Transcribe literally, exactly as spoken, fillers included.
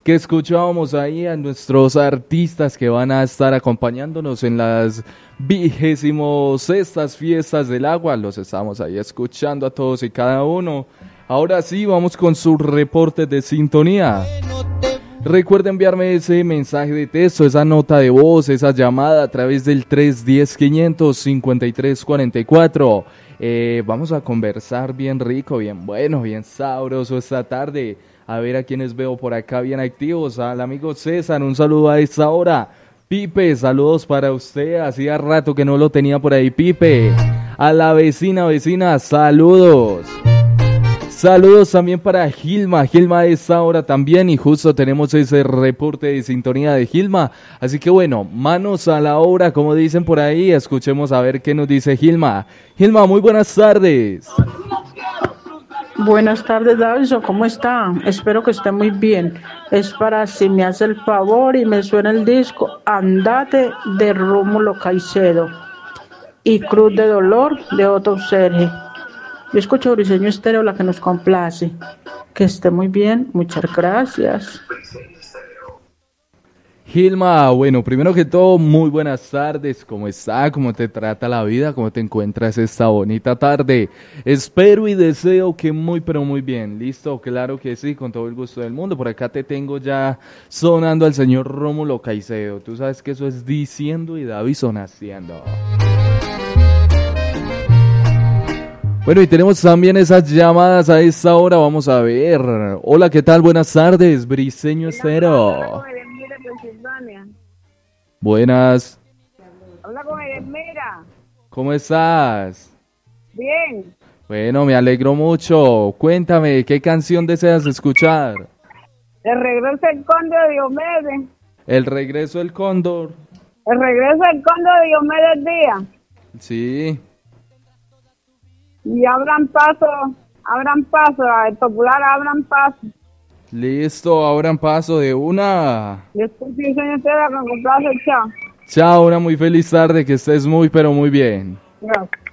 que escuchábamos ahí a nuestros artistas que van a estar acompañándonos en las vigésimos sextas fiestas del agua. Los estamos ahí escuchando a todos y cada uno. Ahora sí, vamos con sus reportes de sintonía. Recuerda enviarme ese mensaje de texto, esa nota de voz, esa llamada a través del tres uno cero, quinientos cincuenta y tres cuarenta y cuatro. Eh, vamos a conversar bien rico, bien bueno, bien sabroso esta tarde. A ver a quienes veo por acá bien activos. Al amigo César, un saludo a esta hora. Pipe, saludos para usted. Hacía rato que no lo tenía por ahí, Pipe. A la vecina, vecina, saludos. Saludos también para Gilma, Gilma a esta hora también, y justo tenemos ese reporte de sintonía de Gilma, así que bueno, manos a la obra, como dicen por ahí, escuchemos a ver qué nos dice Gilma. Gilma, muy buenas tardes. Buenas tardes, Davison, ¿cómo está? Espero que esté muy bien. Es para si me hace el favor y me suena el disco Andate de Rómulo Caicedo y Cruz de Dolor de Otto Serge. Yo escucho Briseño Estéreo, la que nos complace. Que esté muy bien, muchas gracias. Gilma, bueno, primero que todo, muy buenas tardes. ¿Cómo está? ¿Cómo te trata la vida? ¿Cómo te encuentras esta bonita tarde? Espero y deseo que muy, pero muy bien. ¿Listo? Claro que sí, con todo el gusto del mundo. Por acá te tengo ya sonando al señor Rómulo Caicedo. Tú sabes que eso es diciendo y Davison haciendo. Bueno, y tenemos también esas llamadas a esta hora, vamos a ver. Hola, ¿qué tal? Buenas tardes, Briseño Estéreo. Buenas. Habla con Edelmira. ¿Cómo estás? Bien. Bueno, me alegro mucho. Cuéntame, ¿qué canción deseas escuchar? El regreso del Cóndor de Diomedes. El regreso del Cóndor. El regreso del Cóndor de Diomedes Díaz. Sí. Y abran paso, abran paso, el popular abran paso. Listo, abran paso de una. Y después sí, señor Estela, con complace, chao. Chao, una muy feliz tarde, que estés muy, pero muy bien. Gracias.